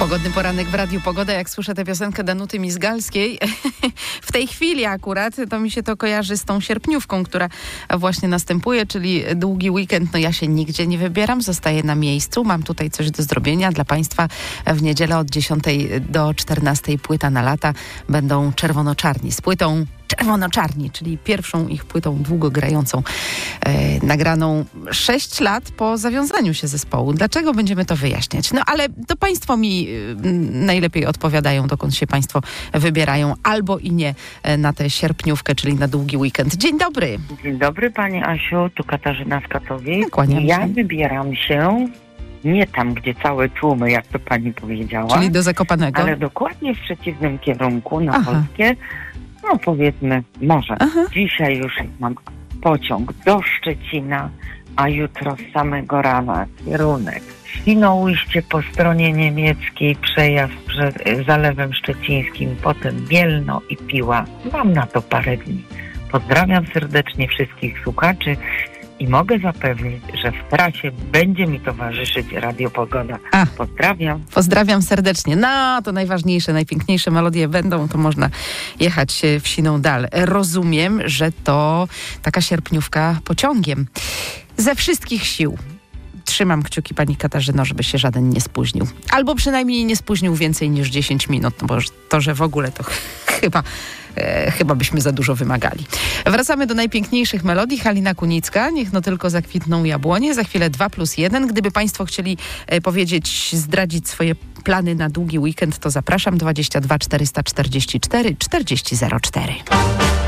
Pogodny poranek w Radiu Pogoda. Jak słyszę tę piosenkę Danuty Mizgalskiej, w tej chwili akurat, to mi się to kojarzy z tą sierpniówką, która właśnie następuje, czyli długi weekend. No ja się nigdzie nie wybieram, zostaję na miejscu. Mam tutaj coś do zrobienia dla Państwa. W niedzielę od 10 do 14 Płyta na lata będą Czerwono-Czarni. Z płytą Czerwono-Czarni, czyli pierwszą ich płytą długogrającą, nagraną 6 lat po zawiązaniu się zespołu. Dlaczego będziemy to wyjaśniać? No ale to Państwo mi najlepiej odpowiadają, dokąd się Państwo wybierają, albo i nie na tę sierpniówkę, czyli na długi weekend. Dzień dobry. Dzień dobry Pani Asiu, tu Katarzyna z Katowic. Kłaniam się. Ja wybieram się nie tam, gdzie całe tłumy, jak to Pani powiedziała, Czyli do Zakopanego. ale dokładnie w przeciwnym kierunku, na Polskie. No powiedzmy, może. Dzisiaj już mam pociąg do Szczecina, a jutro z samego rana kierunek Świnoujście po stronie niemieckiej, przejazd przed Zalewem Szczecińskim, potem Mielno i Piła. Mam na to parę dni. Pozdrawiam serdecznie wszystkich słuchaczy i mogę zapewnić, że w trasie będzie mi towarzyszyć Radio Pogoda. Pozdrawiam. Pozdrawiam serdecznie. No, to najważniejsze, najpiękniejsze melodie będą, to można jechać w siną dal. Rozumiem, że to taka sierpniówka pociągiem. Ze wszystkich sił trzymam kciuki Pani Katarzyno, żeby się żaden nie spóźnił. Albo przynajmniej nie spóźnił więcej niż 10 minut, no bo to, że w ogóle to chyba byśmy za dużo wymagali. Wracamy do najpiękniejszych melodii. Halina Kunicka, Niech no tylko zakwitną jabłonie. Za chwilę 2+1. Gdyby Państwo chcieli powiedzieć, zdradzić swoje plany na długi weekend, to zapraszam 22 444 4004.